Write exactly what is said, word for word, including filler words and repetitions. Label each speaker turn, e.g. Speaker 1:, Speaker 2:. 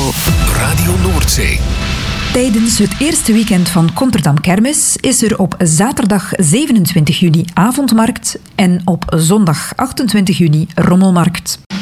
Speaker 1: Festival. Radio Noordzee.
Speaker 2: Tijdens het eerste weekend van Konterdam Kermis is er op zaterdag zevenentwintig juni avondmarkt en op zondag achtentwintig juni rommelmarkt.